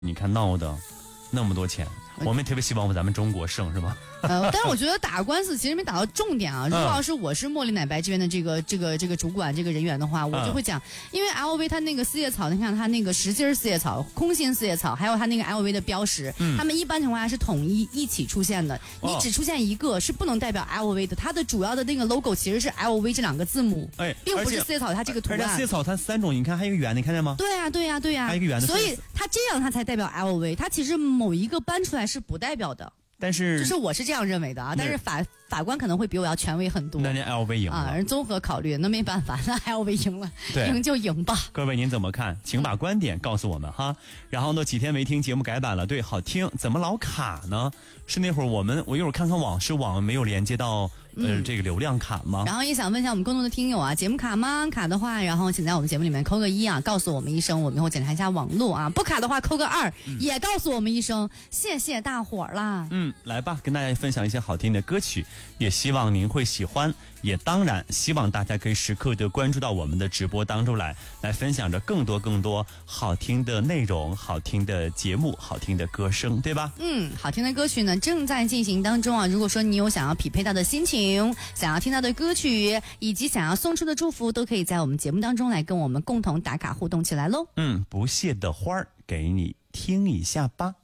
你看闹的那么多钱，我们也特别希望咱们中国胜，是吧？ 但是我觉得打官司其实没打到重点啊。如果要是我是茉莉奶白这边的这个主管这个人员的话，我就会讲，因为 LV 它那个四叶草，你看它那个实心四叶草、空心四叶草，还有它那个 LV 的标识，它们一般情况下是统一一起出现的。你只出现一个是不能代表 LV 的，它的主要的那个 logo 其实是 LV 这两个字母，并不是四叶草它这个图案。 而且四叶草它3种，你看还有一个圆，你看见吗？ 对呀， 还有一个圆的， 所以它这样它才代表 LV， 它其实某一个搬出来是不代表的。 但是就是我是这样认为的啊，但是法官可能会比我要权威很多。 那您 LV 赢了啊，人综合考虑，那没办法，那 LV 赢了，赢就赢吧。 各位您怎么看？请把观点告诉我们哈。然后呢，几天没听节目改版了，对，好听，怎么老卡呢？是那会儿我一会儿看看网没有连接到这个流量卡吗？ 然后也想问一下我们更多的听友啊，节目卡吗？卡的话，然后请在我们节目里面扣个1啊，告诉我们一声，我们以后检查一下网络啊。不卡的话扣个2，也告诉我们一声，谢谢大伙儿啦。 来吧，跟大家分享一些好听的歌曲，也希望您会喜欢，也当然希望大家可以时刻的关注到我们的直播当中来分享着更多好听的内容、好听的节目、好听的歌声，对吧？ 好听的歌曲呢正在进行当中啊。如果说你有想要匹配到的心情，想要听到的歌曲，以及想要送出的祝福，都可以在我们节目当中来跟我们共同打卡互动起来喽。 不谢的花儿给你听一下吧。